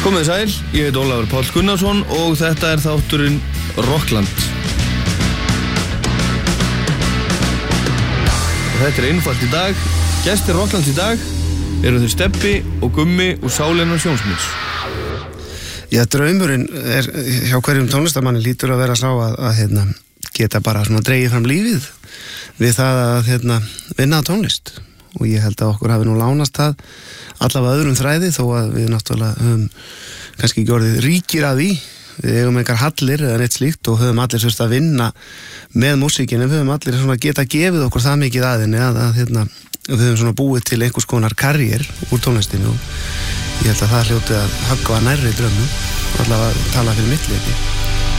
Komið sæl, ég heit Ólafur Páll Gunnarsson og þetta er þátturinn Rockland. Þetta er einfalt í dag. Gestir Rocklands í dag eru þeir Stebbi og Gummi og Sálenar Sjónsmins. Já, draumurinn er hjá hverjum tónlistamanni lítur að vera sá að geta bara svona dregið fram lífið við það að vinna tónlist. Og ég held að okkur hafi nú lánast það allavega öðrum þræði þó að við náttúrulega höfum kannski ekki orðið ríkir að því. Við eigum einhver hallir eða neitt slíkt og höfum allir þurft að vinna með músíkinu. Við höfum allir svona geta gefið okkur það mikið aðinni að við höfum svona búið til einhvers konar karriér úr tónlistinu og ég held að það hljóti að höggva nærri draumum og allavega tala fyrir mitt leyti.